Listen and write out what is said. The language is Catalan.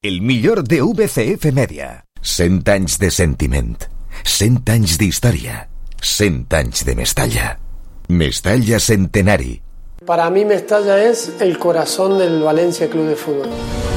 El millor de VCF Media. 100 anys de sentiment. 100 anys d'història. 100 anys de Mestalla. Mestalla Centenari. Para mí Mestalla es el corazón del Valencia Club de Fútbol.